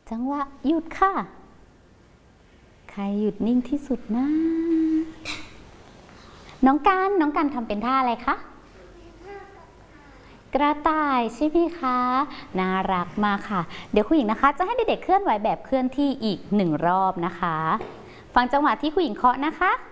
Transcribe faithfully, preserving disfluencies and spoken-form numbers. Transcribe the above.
จังหวะหยุดค่ะใครหยุดนิ่งที่สุดนะน้องการน้องการทำเป็นท่าอะไรคะกระต่ายใช่ไหมคะน่ารักมากค่ะเดี๋ยวคุณหญิงนะคะจะให้เด็กๆเคลื่อนไหวแบบเคลื่อนที่อีกหนึ่งรอบนะคะฟังจังหวะที่คุณหญิงเคาะนะคะ